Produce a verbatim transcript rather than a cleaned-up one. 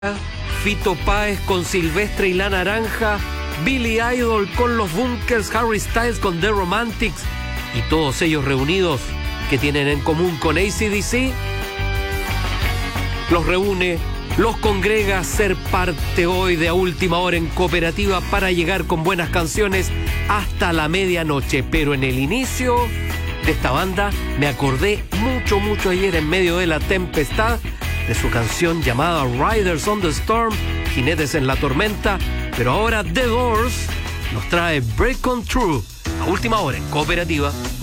Fito Páez con Silvestre y la Naranja, Billy Idol con los Bunkers, Harry Styles con The Romantics, y todos ellos reunidos, ¿qué tienen en común con A C D C? Los reúne, los congrega a ser parte hoy de A Última Hora en Cooperativa para llegar con buenas canciones hasta la medianoche. Pero en el inicio de esta banda me acordé mucho, mucho ayer en medio de la tempestad de su canción llamada Riders on the Storm, Jinetes en la Tormenta. Pero ahora The Doors nos trae Break On Through, A Última Hora en Cooperativa.